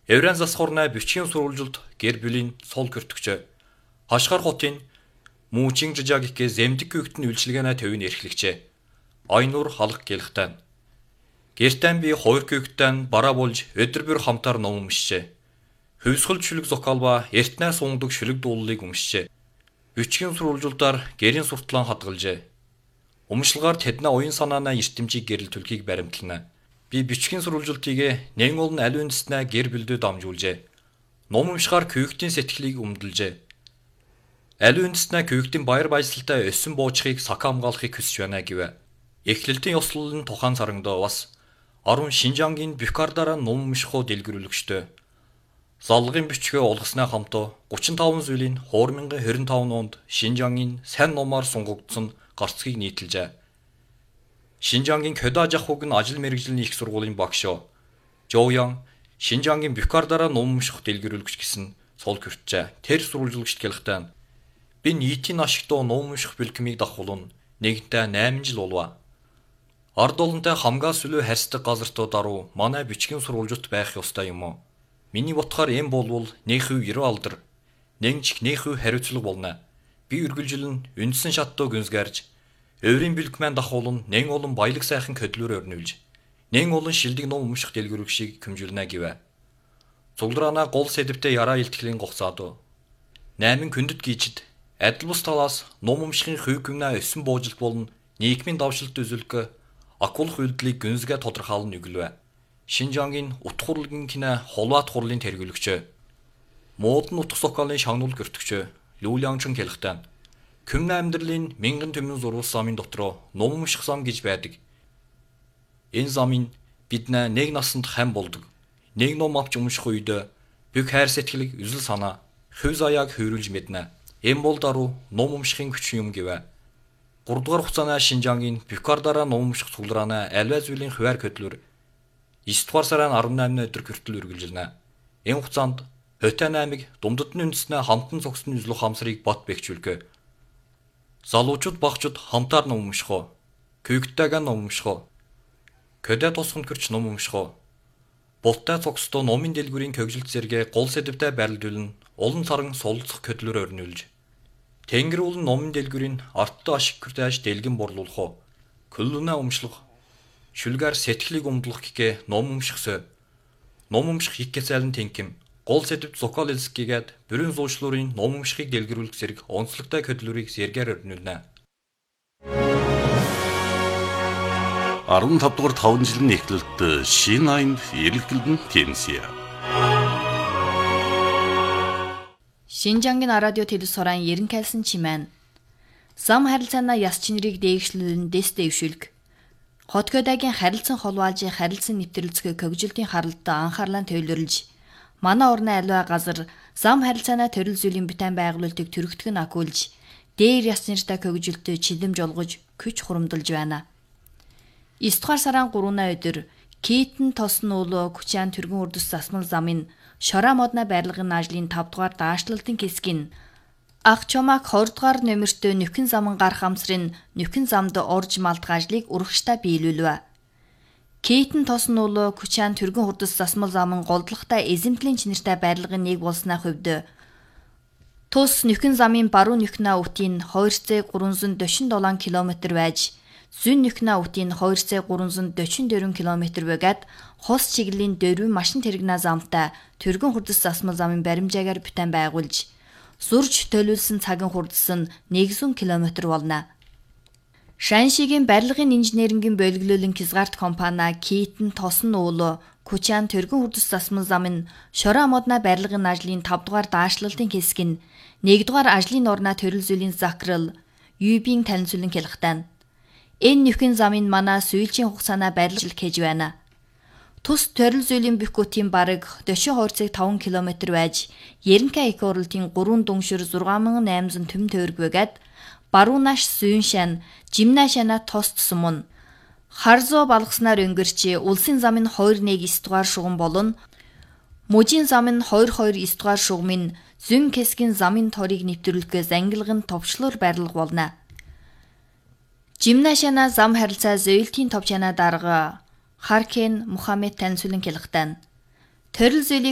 Еврен засхорна бичгийн сурвалжилт гэр бүлийн сол көртөгчөө. Хашгар хотын Муучин жижагикке земдэг күгтэн үйлчилгээнэ төвийн эрхлэгчээ. Айнур халах гэлхтэн. Гэртэн би хоёр күгтэн бараа болж өдөр бүр хамтаар ном өмшчээ. Хөвсгөл шүлэг зокалба эртнээ сундаг шүлэг дууллыг өмшчээ. Бичгийн сурвалжилтаар гэрийн суртлан хадгалжээ. Өмшлгаар тэднээ уян санаанаа эртэмжийг гэрэл түлхийг баримтлана. Би бичгийн сурвалжилтыг нэн олон аливаа үндэснээ гэр бүлдээ дамжуулжээ. Ном өмшгаар күгтийн сэтгэлийг өмдөлжээ. Аливаа үндэснээ күгтийн баяр баясгалтай өссөн буучхыг сак хамгаалахыг хүсэж байна гэв. Эхлэлтийн ёслолын тухайн сарангдоо бас Арун Шинжангийн Бюкардараа ном өмшихөө дэлгэрүүлэгчтэй. Залгын бичгээ олгосноо хамтаа 35 зүйлийн 2025 онд Шинжангийн сайн номоор сунгагдсан гарцгийг нийтэлжээ. Шинжангийн Кёда жахуг нь ажил мэргэжлийн их сургуулийн багшоо Жоуян Шинжангийн Бюкардараа ном өмших дэлгэрүүлэгч гэсэн сол хүртжээ. Тэр сурвалжлагчд гэлхтэн. Би нийтийн ашигтуу ном өмших бэлтгэмийг давхуулна. Нэгэнтээ 8 жил болов. Ард олонтой хамгаа сүлөө харьцдаг газартаа даруй манай бичгийн сурвалжилт байх ёстой юм уу? Миний бодохоор юм болвол нэг хөв 90 алдар. Нэгч нэг хөв хариуцлага болно. Би үргэлжилэн үндсэн шаттуу гүнзгээрж өөрийн бэлтгэмэн давхуулна. Нэн олон баялаг сайхан хөдлөөр өрнүүлж. Нэн олон шилдэг ном өмших дэлгэрүүлэгчийг хөмжүүлнэ гэв. Цуглараана гол сэдвтэ яраа илтгэлийн гоцаад. 8 күндэт гीжид адил бус талаас ном өмшихын хувь гүнэ өссөн буужилт болон нийгмийн давшилт үзүүлэх акулах үйлдэлийг гүнзгээ тодорхойлно өглөө. Шинжангийн утга хурлын кино холбаат хурлын тэргүүлэгчээ. Модон утга зохиолын шагнуул гөртөгчөө Лүлянчин хэлхтэн. Күмнэ амьдралын мянган төмөн зурвал замын дотроо ном өмших зам гэж байдаг. Энэ замын биднээ нэг насанд хам болдог. Нэг ном авч өмших үед бүх хайр сэтгэлийг үзэл санаа, хөв заяаг хөврүүлж мэднэ. Энэ бол даруй ном өмшихын хүч юм гэв. 3 дугаар хугацааны Шинжангийн Бюкардараа ном өмших цуглараана альва зүйлийн хуваар хөдлөөр 9 дугаар сарын 18-ны өдөр хүртэл үргэлжилнэ. Энэ хугацаанд Хотын аймаг Думдадны үндэснээ хамтан зогсны үзлэх хамсрыг бот бэхжүүлгэ. Залуучууд багчууд хамтаар ном өмших. Күгтэйгээ ном өмших. Кёда тусганд гэрч ном өмших. Бултай цогцтой номын дэлгүүрийн көгжилт зэрэгэ гол сэдвтэй байрлуулна. Олон саран сулцах хөдлөөр өрнүүлж. Тэнгэр уулын номын дэлгүүрийн арттай ашиг хүртэйж дэлгэн борлуулах. Көлөнө өмшлөх. Шүлгээр сэтгэлийг өмдлөх гэхээ ном өмшихсэ. Ном өмших хикэцэлэн тэнкэм. Гол сэдвт Соколинскийгээд бүрэн зуучлуурын ном өмшихийг дэлгэрүүлэх зэрэг онцлогтой хөдлөрийг зэргээр өрнүүлнэ. 15 дугаар 5 жилийн эхлэлт шинэ айн эргэлтэн пенсия. Шинжангийн радио телевизорын ерэн кайлсан чимээн. Зам харилцаанаа яс чинрийг дээгшлүүлэн дэс дэвшүүлг. Хотгодагийн харилцан холбоолжийн харилцан нэвтрэлцгээ көгжилтийн харалтад анхаарлаа төвлөрлж манай орны аливаа газар зам харилцаанаа төрөл зүйлийн битэн байгуулалтыг төрөгтгөн акуулж дээр яс нэртэй көгжилтөд чилэмж олгож күч хурамдалж байна. 9 дугаар сарын 3-ны өдөр Кейтэн тосн уулуу Күчаан түргэн урдас засмал замын Шороо модна барилгын ажлын 5 дугаар даашлалтын хэсгийн Ах чомак 20 дугаар номертой нөхөн заман гарах хамсрын нөхөн замд орж малтах ажлыг урагштай биелүүлв. Кейтэн тосн уулуу Күчаан түргэн урдас засмал замын голдлоготой эзэмтлийн чинэртэй барилгын нэг болсны хувьд тус нөхөн замын баруун нөхнөө өвтийн 2,347 км байж зүүн нөхнөө өвтийн 2,344 км байгаад хос чиглэлийн дөрвөн машин тэрэгнээ замтай түргэн хурдас засмал замын баримжаагаар битэн байгуулж зурж төлөвлөсөн цагийн хурдас нь 100 км болно. Шаншигийн барилгын инженерингийн боловлолын Кизгарт компани Кейтэн тосн уулуу Күчаан түргэн хурдас засмал замын Шороо модна барилгын ажлын 5 дугаар даашлалтын хэсэг нь 1 дугаар ажлын орноо төрөл зүйлийн закрал Юбийн танилцуулан хэлхтэн. Энэ нөхөн замын манай сүйлийн хугацаанаа барилжил хийж байна. Тус төрөл зүйлийн бүхгүтийн бараг 42,5 км байж Ерэнхэ их уралтын 3 дүншир 6,800 төм тойрог байгаад баруунаш зүүн шан, жимнэ шана тост сумун. Харзоо балгаснаар өнгөрч улсын замын 219 дугаар шугам болон мужийн замын 229 дугаар шугамын зүүн хэсгийн замын торыг нэвтрүүлэхээс ангилгын товчлуур барилга болно. Жимнэ шана зам харилцаа зөөлтийн товчана дарга Харкен Мухаммед танилцуулан хэлхтэн. Төрөл зүйлийг